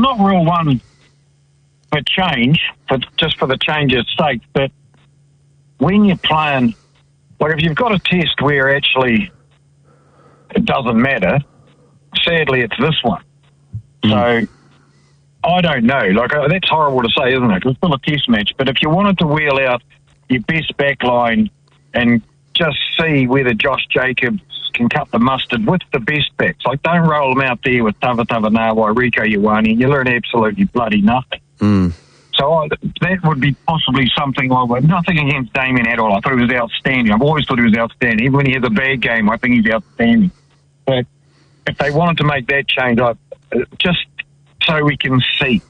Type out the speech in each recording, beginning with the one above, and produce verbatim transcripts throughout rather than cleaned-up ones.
I'm not real one for change, for just for the change's sake, but when you're playing, like if you've got a test where actually it doesn't matter, sadly it's this one. Mm. So I don't know. Like uh, that's horrible to say, isn't it? It's still a test match, but if you wanted to wheel out your best backline and just see whether Josh Jacobs can cut the mustard with the best backs, like don't roll them out there with Tava Tavanawai, Rieko Ioane, and you learn absolutely bloody nothing. Mm. So I, that would be possibly something I would. Nothing against Damien at all. I thought he was outstanding. I've always thought he was outstanding. Even when he has a bad game, I think he's outstanding. But if they wanted to make that change, I, just so we can see.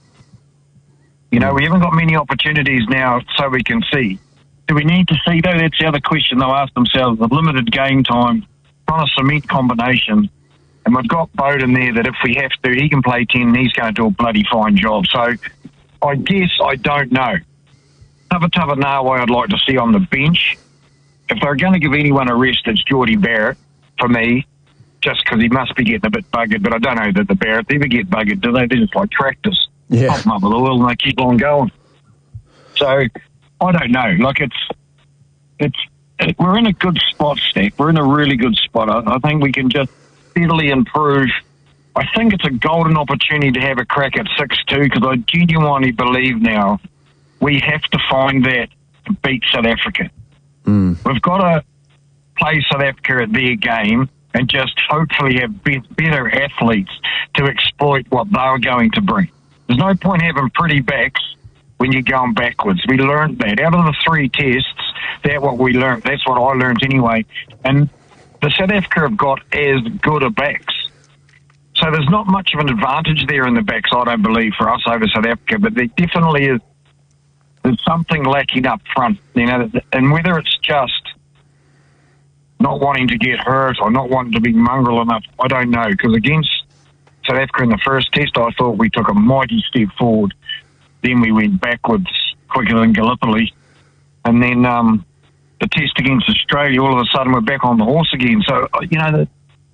You know, we haven't got many opportunities now so we can see. Do we need to see, though? That's the other question they'll ask themselves. The limited game time, trying to cement combination. And we've got Bowden there that if we have to, he can play ten and he's going to do a bloody fine job. So I guess I don't know. Tava Tavanawai I'd like to see on the bench. If they're going to give anyone a rest, it's Geordie Barrett for me, just because he must be getting a bit buggered. But I don't know that the Barretts ever get buggered, do they? They're just like tractors. Yeah. Pop them up with oil and they keep on going. So I don't know. Like it's, it's, it, we're in a good spot, Stack. We're in a really good spot. I, I think we can just steadily improve. I think it's a golden opportunity to have a crack at six two because I genuinely believe now we have to find that to beat South Africa. Mm. We've got to play South Africa at their game and just hopefully have be- better athletes to exploit what they're going to bring. There's no point having pretty backs when you're going backwards. We learned that. Out of the three tests, that's what we learned. That's what I learned anyway. And the South Africa have got as good a backs. So there's not much of an advantage there in the backs, I don't believe, for us over South Africa, but there definitely is there's something lacking up front, you know, and whether it's just not wanting to get hurt or not wanting to be mongrel enough, I don't know, because against South Africa in the first test, I thought we took a mighty step forward. Then we went backwards quicker than Gallipoli. And then um, the test against Australia, all of a sudden we're back on the horse again. So, you know,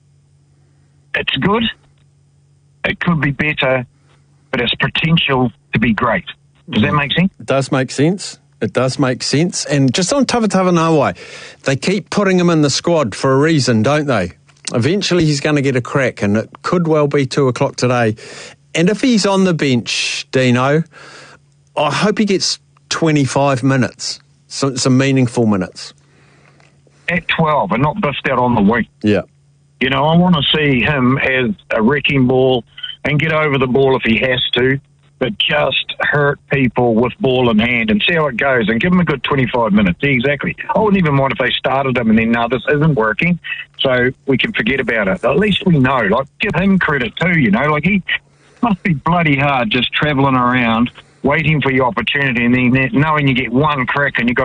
it's good. It could be better, but it's potential to be great. Does that make sense? It does make sense. It does make sense. And just on Tava Tavanawai, they keep putting him in the squad for a reason, don't they? Eventually he's going to get a crack, and it could well be two o'clock today. And if he's on the bench, Dino, I hope he gets twenty-five minutes, some, some meaningful minutes. At twelve and not biffed out on the wing. Yeah. You know, I want to see him as a wrecking ball and get over the ball if he has to, but just hurt people with ball in hand and see how it goes and give him a good twenty-five minutes. Yeah, exactly. I wouldn't even mind if they started him and then, no, this isn't working, so we can forget about it. At least we know. Like, give him credit too, you know. Like, he must be bloody hard just travelling around, waiting for your opportunity and then knowing you get one crack and you've got